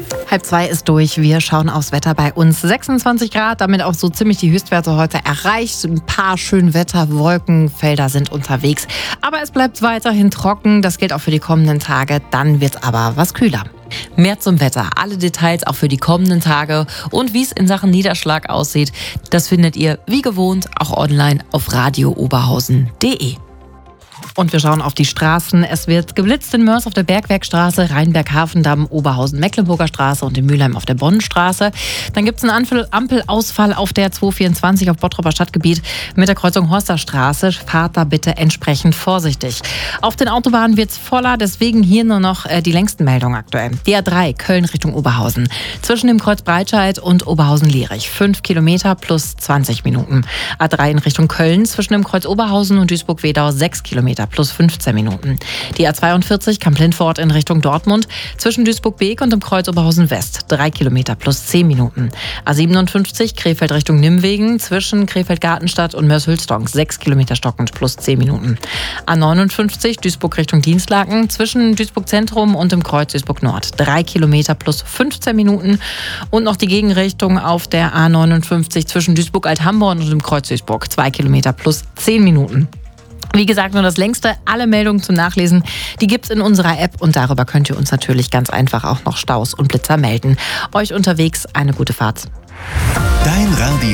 1:30 ist durch. Wir schauen aufs Wetter bei uns. 26 Grad, damit auch so ziemlich die Höchstwerte heute erreicht. Ein paar schöne Wetterwolkenfelder sind unterwegs. Aber es bleibt weiterhin trocken. Das gilt auch für die kommenden Tage. Dann wird es aber was kühler. Mehr zum Wetter, alle Details auch für die kommenden Tage und wie es in Sachen Niederschlag aussieht, das findet ihr wie gewohnt auch online auf radiooberhausen.de. Und wir schauen auf die Straßen. Es wird geblitzt in Mörs auf der Bergwerkstraße, Rheinberg-Hafendamm, Oberhausen, Mecklenburger Straße und in Mülheim auf der Bonnenstraße. Dann gibt es einen Ampelausfall auf der 224 auf Bottroper Stadtgebiet mit der Kreuzung Horsterstraße. Fahrt da bitte entsprechend vorsichtig. Auf den Autobahnen wird es voller, deswegen hier nur noch die längsten Meldungen aktuell. Die A3 Köln Richtung Oberhausen. Zwischen dem Kreuz Breitscheid und Oberhausen-Lierich. 5 Kilometer plus 20 Minuten. A3 in Richtung Köln zwischen dem Kreuz Oberhausen und Duisburg-Wedau 6 Kilometer plus 15 Minuten. Die A42 Kamp-Lindfort in Richtung Dortmund zwischen Duisburg-Beek und dem Kreuz Oberhausen-West 3 Kilometer plus 10 Minuten. A57 Krefeld Richtung Nimwegen zwischen Krefeld-Gartenstadt und Mörs-Hülsdonk 6 Kilometer stockend plus 10 Minuten. A59 Duisburg Richtung Dienstlaken zwischen Duisburg-Zentrum und dem Kreuz Duisburg-Nord 3 Kilometer plus 15 Minuten. Und noch die Gegenrichtung auf der A59 zwischen Duisburg-Althamborn und dem Kreuz Duisburg 2 Kilometer plus 10 Minuten. Wie gesagt, nur das längste. Alle Meldungen zum Nachlesen, die gibt's in unserer App und darüber könnt ihr uns natürlich ganz einfach auch noch Staus und Blitzer melden. Euch unterwegs eine gute Fahrt. Dein Radio